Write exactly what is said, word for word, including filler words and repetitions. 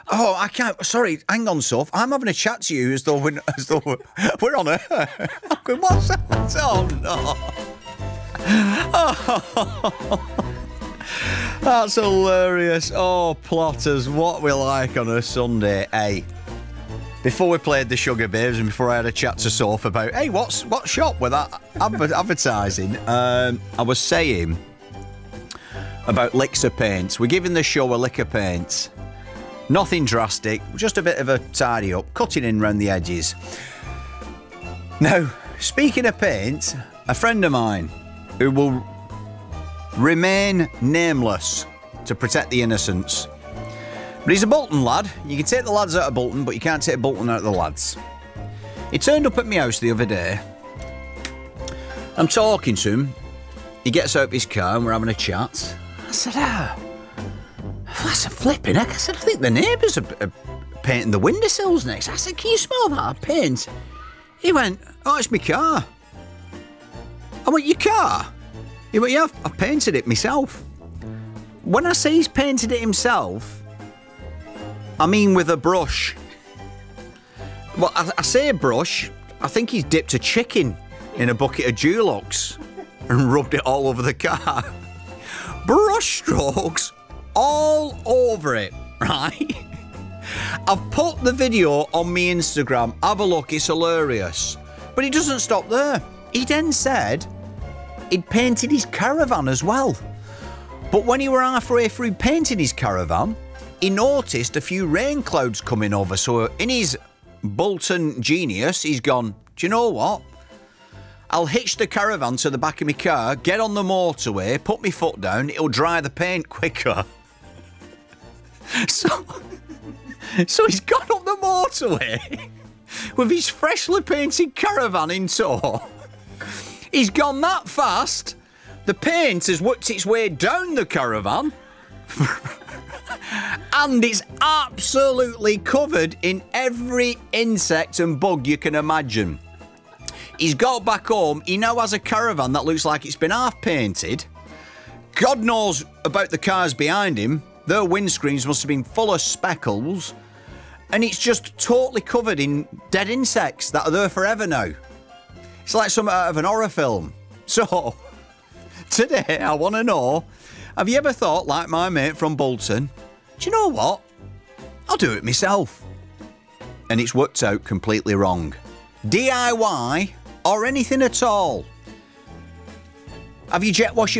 Oh, I can't. Sorry, hang on, Soph. I'm having a chat to you as though we're, as though we're, we're on a. I'm going, what's that? Oh, no. Oh, that's hilarious. Oh, plotters, what we like on a Sunday, hey. Before we played the Sugar Babes and before I had a chat to Soph about, hey, what's what shop with that adver- advertising, um, I was saying about licks of paint. We're giving the show a lick of paint. Nothing drastic, just a bit of a tidy up, cutting in round the edges. Now, speaking of paint, a friend of mine who will remain nameless to protect the innocents. But he's a Bolton lad. You can take the lads out of Bolton, but you can't take Bolton out of the lads. He turned up at my house the other day. I'm talking to him. He gets out of his car and we're having a chat. I said, ah, that's a flipping heck. I said, I think the neighbours are, are painting the windowsills next. I said, can you smell that paint? He went, oh, it's my car. I went, your car? He went, yeah, I've, I've painted it myself. When I say he's painted it himself, I mean with a brush. Well, I, I say a brush, I think he's dipped a chicken in a bucket of Dulux and rubbed it all over the car. Brush strokes all over it, right? I've put the video on my Instagram. Have a look, it's hilarious. But he doesn't stop there. He then said he'd painted his caravan as well. But when he were halfway through painting his caravan, he noticed a few rain clouds coming over. So in his Bolton genius, he's gone, do you know what? I'll hitch the caravan to the back of my car, get on the motorway, put my foot down, it'll dry the paint quicker. So, so he's gone up the motorway with his freshly painted caravan in tow. He's gone that fast, the paint has worked its way down the caravan. And it's absolutely covered in every insect and bug you can imagine. He's got back home, he now has a caravan that looks like it's been half painted. God knows about the cars behind him. Their windscreens must have been full of speckles. And it's just totally covered in dead insects that are there forever now. It's like something out of an horror film. So, today I want to know, have you ever thought, like my mate from Bolton, do you know what? I'll do it myself. And it's worked out completely wrong. D I Y or anything at all. Have you jet washed your